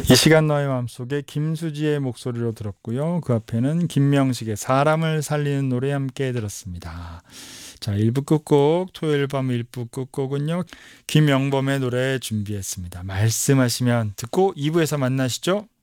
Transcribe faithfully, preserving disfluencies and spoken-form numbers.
이 시간 너의 마음속에 김수지의 목소리로 들었고요. 그 앞에는 김명식의 사람을 살리는 노래 함께 들었습니다. 자, 일 부 끝곡, 토요일 밤 일 부 끝곡은요, 김영범의 노래 준비했습니다. 말씀하시면 듣고 이 부에서 만나시죠.